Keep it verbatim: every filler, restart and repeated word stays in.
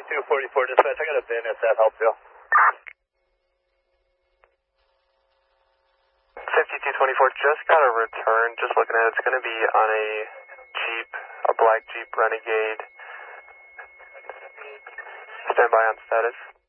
fifty-two forty-four dispatch, I got a bin if that helps you. fifty-two twenty-four, just got a return, just looking at it. It's going to be on a Jeep, a black Jeep Renegade. Stand by on status.